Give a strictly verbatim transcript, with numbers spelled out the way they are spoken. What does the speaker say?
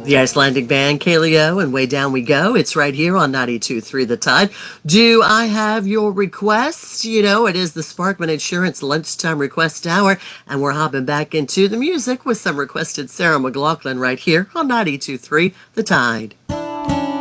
The Icelandic band Kaleo and Way Down We Go. It's right here on ninety-two point three The Tide. Do I have your request? You know, it is the Sparkman Insurance Lunchtime Request Hour, and we're hopping back into the music with some requested Sarah McLachlan right here on ninety-two point three The Tide.